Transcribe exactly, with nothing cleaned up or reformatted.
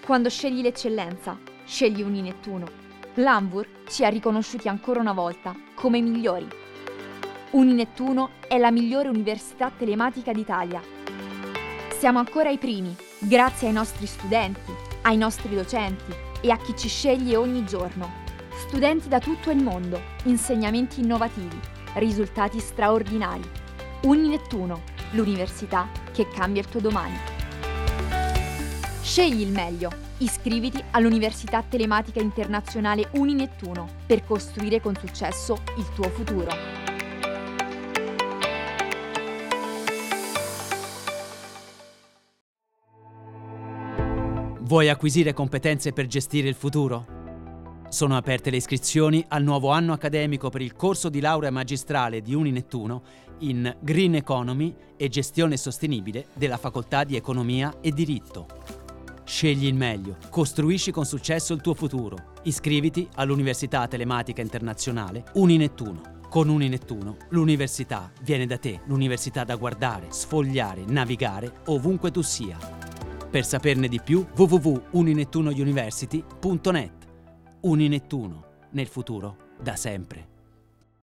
Quando scegli l'eccellenza, scegli Uninettuno. L'Anvur ci ha riconosciuti ancora una volta come migliori. Uninettuno è la migliore università telematica d'Italia. Siamo ancora ai primi, grazie ai nostri studenti, ai nostri docenti e a chi ci sceglie ogni giorno. Studenti da tutto il mondo, insegnamenti innovativi, risultati straordinari. Uninettuno, l'università che cambia il tuo domani. Scegli il meglio. Iscriviti all'Università Telematica Internazionale Uninettuno per costruire con successo il tuo futuro. Vuoi acquisire competenze per gestire il futuro? Sono aperte le iscrizioni al nuovo anno accademico per il corso di laurea magistrale di Uninettuno in Green Economy e Gestione Sostenibile della Facoltà di Economia e Diritto. Scegli il meglio, costruisci con successo il tuo futuro. Iscriviti all'Università Telematica Internazionale Uninettuno. Con Uninettuno l'università viene da te, l'università da guardare, sfogliare, navigare ovunque tu sia. Per saperne di più w w w punto uninettuno university punto net. Uninettuno, nel futuro, da sempre.